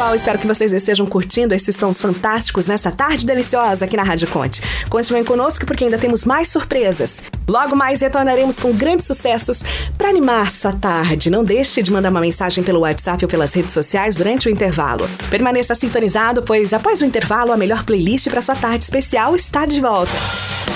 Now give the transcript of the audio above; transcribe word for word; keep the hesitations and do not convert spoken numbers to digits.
pessoal, espero que vocês estejam curtindo esses sons fantásticos nessa tarde deliciosa aqui na Rádio Conte. Continuem conosco porque ainda temos mais surpresas. Logo mais retornaremos com grandes sucessos para animar sua tarde. Não deixe de mandar uma mensagem pelo WhatsApp ou pelas redes sociais durante o intervalo. Permaneça sintonizado, pois após o intervalo a melhor playlist para sua tarde especial está de volta.